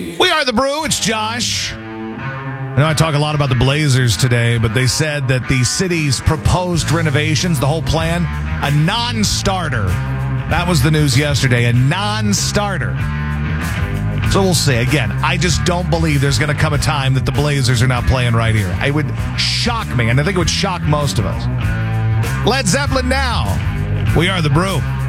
We are the Brew. It's Josh. I know I talk a lot about the Blazers today, but they said that the city's proposed renovations, the whole plan, a non-starter. That was the news yesterday, a non-starter. So we'll see. Again, I just don't believe there's going to come a time that the Blazers are not playing right here. It would shock me, and I think it would shock most of us. Led Zeppelin now. We are the Brew.